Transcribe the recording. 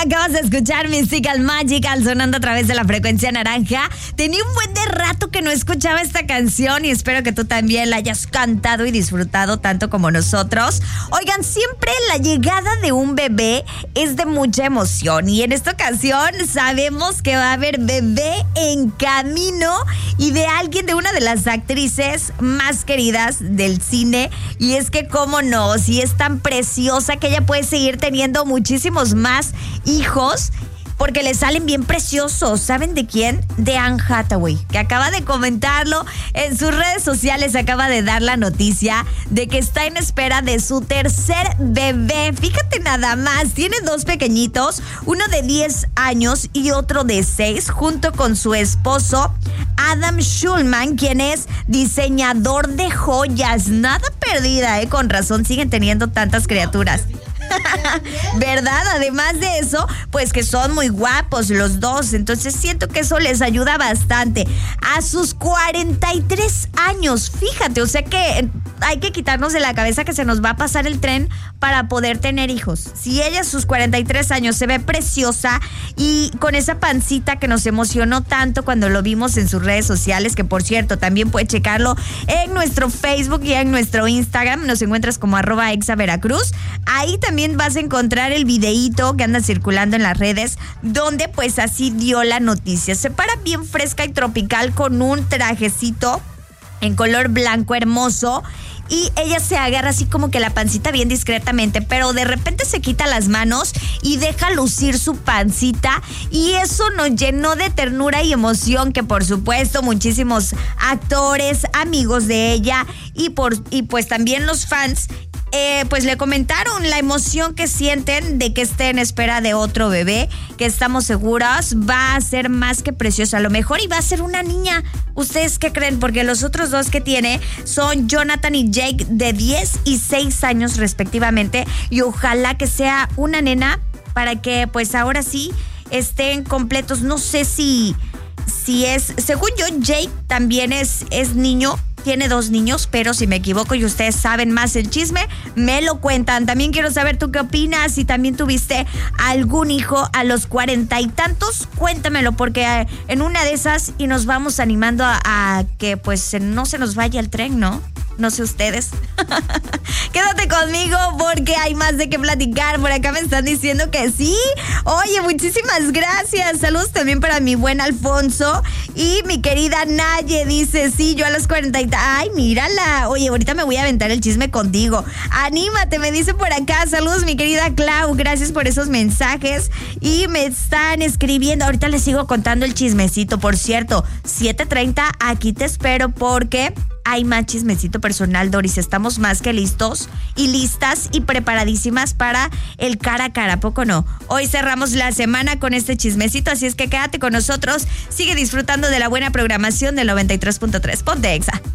Acabas de escuchar Mystical Magical sonando a través de la frecuencia naranja. Tenía un buen de rato que no escuchaba esta canción y espero que tú también la hayas cantado y disfrutado tanto como nosotros. Oigan, siempre la llegada de un bebé es de mucha emoción y en esta ocasión sabemos que va a haber bebé en camino y de alguien, de una de las actrices más queridas del cine. Y es que, cómo no, si es tan preciosa que ella puede seguir teniendo muchísimos más hijos porque le salen bien preciosos. ¿Saben de quién? De Anne Hathaway, que acaba de comentarlo en sus redes sociales. Acaba de dar la noticia de que está en espera de su tercer bebé. Fíjate nada más, tiene dos pequeñitos, uno de 10 años y otro de 6, junto con su esposo Adam Schulman, quien es diseñador de joyas. Nada perdida, con razón siguen teniendo tantas criaturas. ¿Verdad? Además de eso, pues que son muy guapos los dos. Entonces siento que eso les ayuda bastante. A sus 43 años, fíjate, o sea que hay que quitarnos de la cabeza que se nos va a pasar el tren para poder tener hijos. Si ella a sus 43 años se ve preciosa y con esa pancita que nos emocionó tanto cuando lo vimos en sus redes sociales, que por cierto también puedes checarlo en nuestro Facebook y en nuestro Instagram, nos encuentras como @exaveracruz. Ahí también vas a encontrar el videíto que anda circulando en las redes, donde pues así dio la noticia. Se para bien fresca y tropical con un trajecito en color blanco hermoso y ella se agarra así como que la pancita bien discretamente, pero de repente se quita las manos y deja lucir su pancita y eso nos llenó de ternura y emoción, que por supuesto muchísimos actores, amigos de ella y pues también los fans pues le comentaron la emoción que sienten de que esté en espera de otro bebé, que estamos seguras va a ser más que preciosa, a lo mejor y va a ser una niña. ¿Ustedes qué creen? Porque los otros dos que tiene son Jonathan y Jake, de 10 y 6 años respectivamente, y ojalá que sea una nena para que pues ahora sí estén completos. No sé si es, según yo, Jake también es niño. Tiene 2 niños, pero si me equivoco y ustedes saben más el chisme, me lo cuentan. También quiero saber tú qué opinas. Si también tuviste algún hijo a los 40 y tantos, cuéntamelo, porque en una de esas y nos vamos animando a que pues no se nos vaya el tren, ¿no? No sé ustedes. Quédate conmigo porque hay más de qué platicar. Por acá me están diciendo que sí. Oye, muchísimas gracias. Saludos también para mi buen Alfonso. Y mi querida Naye dice, sí, yo a los 40 y ay, mírala. Oye, ahorita me voy a aventar el chisme contigo. Anímate, me dice por acá. Saludos, mi querida Clau. Gracias por esos mensajes. Y me están escribiendo. Ahorita les sigo contando el chismecito. Por cierto, 7:30, aquí te espero porque hay más chismecito personal, Doris. Estamos más que listos y listas y preparadísimas para el cara a cara, ¿a poco no? Hoy cerramos la semana con este chismecito, así es que quédate con nosotros. Sigue disfrutando de la buena programación del 93.3. Ponte Exa.